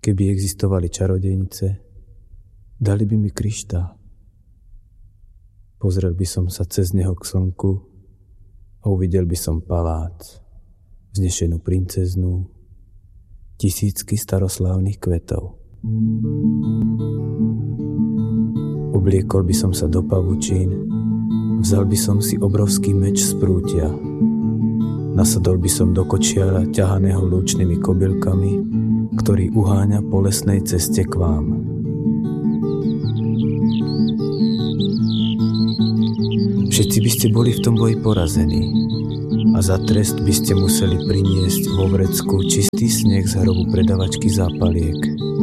keby existovali čarodejnice, dali by mi kryštál. Pozrel by som sa cez neho k slnku a uvidel by som palác, vznešenú princeznu, tisícky staroslávnych kvetov. Obliekol by som sa do pavučín, vzal by som si obrovský meč z prútia, nasadol by som do kočiara ťahaného lúčnymi kobylkami, ktorý uháňa po lesnej ceste k vám. Všetci by ste boli v tom boji porazení a za trest by ste museli priniesť vo vrecku čistý sneh z hrobu predavačky zápaliek.